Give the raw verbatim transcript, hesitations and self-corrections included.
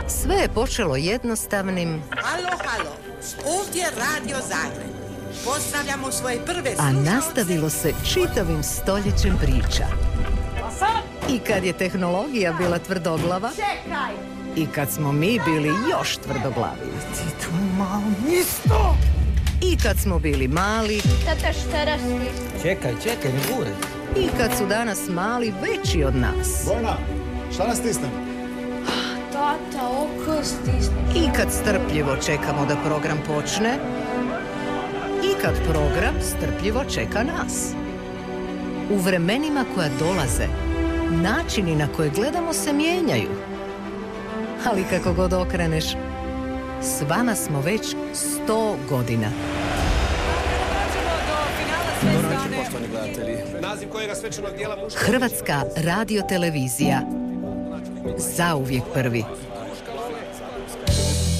Sve je počelo jednostavnim... Halo, halo, ovdje Radio Zagreb. Pozdravljamo svoje prve slušalce. A nastavilo se čitavim stoljećem priča. I kad je tehnologija bila tvrdoglava... Čekaj! I kad smo mi bili još tvrdoglavi. Ti tu malo isto! I kad smo bili mali... Tata, šta rasti? Čekaj, čekaj, ne bure. I kad su danas mali veći od nas. Bojna, šta nas stisnem? Tata, oko stisnem. I kad strpljivo čekamo da program počne. I kad program strpljivo čeka nas. U vremenima koja dolaze, načini na koje gledamo se mijenjaju. Ali kako god okreneš, s vama smo već sto godina. Hrvatska radiotelevizija. Zauvijek prvi.